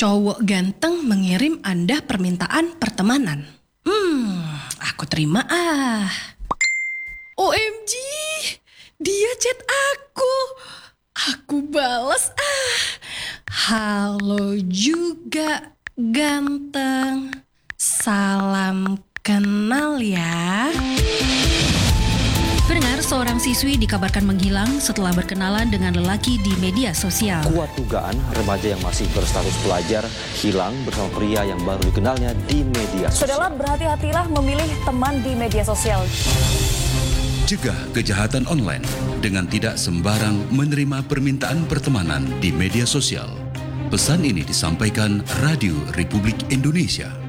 Cowok ganteng mengirim Anda permintaan pertemanan. Aku terima ah. OMG, dia chat aku. Aku balas ah. Halo juga ganteng. Salam kenal ya. Pendengar, seorang siswi dikabarkan menghilang setelah berkenalan dengan lelaki di media sosial. Kuat dugaan remaja yang masih berstatus pelajar hilang bersama pria yang baru dikenalnya di media sosial. Saudara, berhati-hatilah memilih teman di media sosial. Cegah kejahatan online dengan tidak sembarang menerima permintaan pertemanan di media sosial. Pesan ini disampaikan Radio Republik Indonesia.